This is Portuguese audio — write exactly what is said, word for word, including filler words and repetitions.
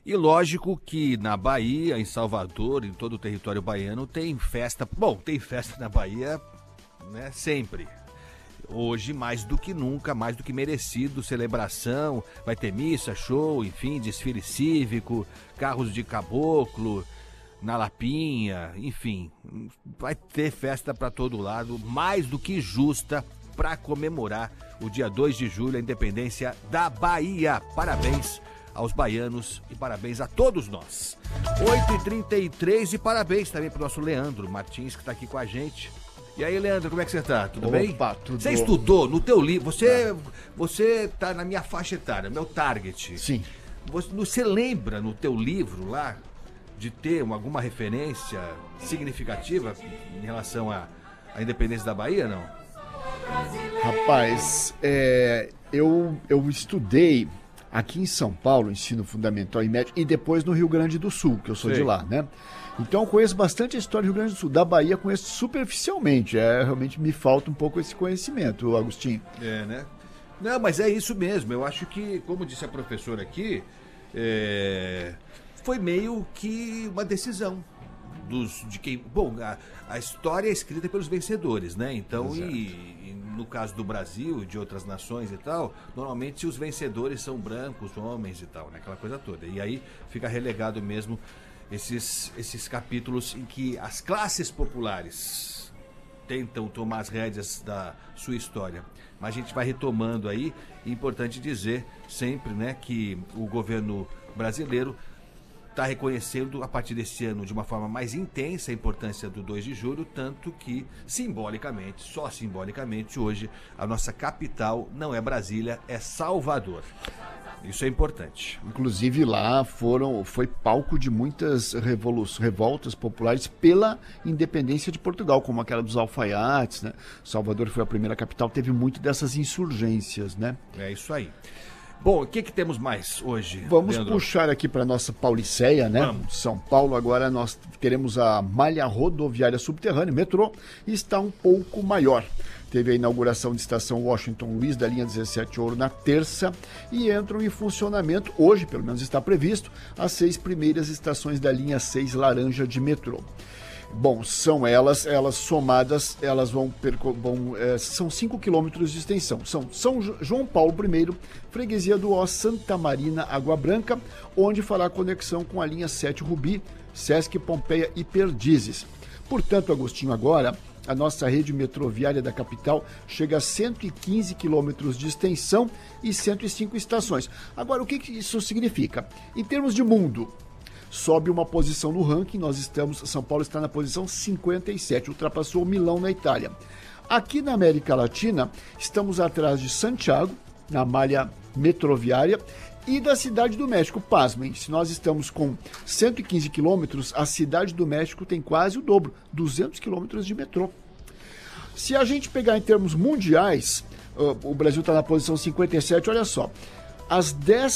E lógico que na Bahia, em Salvador, em todo o território baiano, tem festa. Bom, tem festa na Bahia, né, sempre. Hoje, mais do que nunca, mais do que merecido, celebração, vai ter missa, show, enfim, desfile cívico, carros de caboclo, na Lapinha, enfim, vai ter festa para todo lado, mais do que justa para comemorar o dia dois de julho, a independência da Bahia. Parabéns aos baianos e parabéns a todos nós. oito e trinta e três e parabéns também pro nosso Leandro Martins, que tá aqui com a gente. E aí, Leandro, como é que você tá? Tudo Opa, bem? Tudo. Você estudou no teu livro, você, você tá na minha faixa etária, meu target. Sim. Você, você lembra no teu livro lá de ter uma, alguma referência significativa em relação à, à independência da Bahia, não? Rapaz, é, eu, eu estudei aqui em São Paulo, ensino fundamental e médio, e depois no Rio Grande do Sul, que eu sou Sei. de lá, né? Então eu conheço bastante a história do Rio Grande do Sul. Da Bahia conheço superficialmente, é, realmente me falta um pouco esse conhecimento, Agostinho. É, né? Não, mas é isso mesmo. Eu acho que, como disse a professora aqui, é, foi meio que uma decisão dos, de quem... Bom, a, a história é escrita pelos vencedores, né? Então, e, e no caso do Brasil e de outras nações e tal, normalmente os vencedores são brancos, homens e tal, né? Aquela coisa toda. E aí fica relegado mesmo esses, esses capítulos em que as classes populares tentam tomar as rédeas da sua história. Mas a gente vai retomando aí, é importante dizer sempre, né, que o governo brasileiro está reconhecendo a partir desse ano de uma forma mais intensa a importância do dois de julho, tanto que simbolicamente, só simbolicamente, hoje a nossa capital não é Brasília, é Salvador. Isso é importante. Inclusive lá foram, foi palco de muitas revolu- revoltas populares pela independência de Portugal, como aquela dos alfaiates, né? Salvador foi a primeira capital, teve muito dessas insurgências, né? É isso aí. Bom, o que que temos mais hoje, Vamos Leandro? puxar aqui para nossa Pauliceia, né? Vamos. São Paulo agora nós teremos a malha rodoviária subterrânea, metrô, e está um pouco maior. Teve a inauguração de estação Washington Luiz da linha dezessete Ouro na terça e entram em funcionamento, hoje pelo menos está previsto, as seis primeiras estações da linha seis Laranja de metrô. Bom, são elas, elas somadas, elas vão, perco- vão é, são cinco quilômetros de extensão. São São Jo- João Paulo I, freguesia do Ó, Santa Marina, Água Branca, onde fará conexão com a linha sete Rubi, Sesc Pompeia e Perdizes. Portanto, Agostinho, agora a nossa rede metroviária da capital chega a cento e quinze quilômetros de extensão e cento e cinco estações. Agora, o que que isso significa? Em termos de mundo, sobe uma posição no ranking, nós estamos, São Paulo está na posição cinquenta e sete, ultrapassou Milão na Itália. Aqui na América Latina, estamos atrás de Santiago, na malha metroviária, e da Cidade do México. Pasmem, se nós estamos com cento e quinze quilômetros, a Cidade do México tem quase o dobro, duzentos quilômetros de metrô. Se a gente pegar em termos mundiais, uh, o Brasil está na posição cinquenta e sete, olha só, as dez